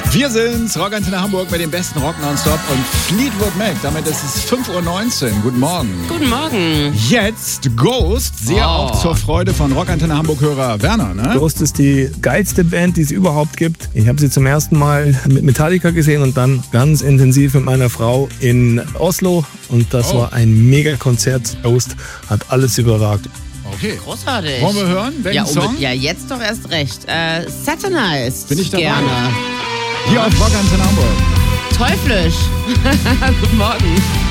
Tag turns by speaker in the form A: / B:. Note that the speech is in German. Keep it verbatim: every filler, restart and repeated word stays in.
A: Wir sind's, Rockantenne Hamburg mit dem besten Rock nonstop und Fleetwood Mac. Damit ist es fünf Uhr neunzehn. Guten Morgen.
B: Guten Morgen.
A: Jetzt Ghost, sehr
B: Oh.
A: auch zur Freude von Rockantenne Hamburg-Hörer Werner, ne?
C: Ghost ist die geilste Band, die es überhaupt gibt. Ich habe sie zum ersten Mal mit Metallica gesehen und dann ganz intensiv mit meiner Frau in Oslo. Und das
A: Oh.
C: war ein Mega-Konzert. Ghost hat alles überragt.
A: Okay.
B: Großartig.
A: Wollen wir hören? Welchen
B: Ja,
A: Song?
B: unbe- ja, jetzt doch erst recht. Äh, Satanized.
A: Bin ich dabei?
B: Gerne.
A: Hier auf Rockantenne Hamburg.
B: Teuflisch. Guten Morgen.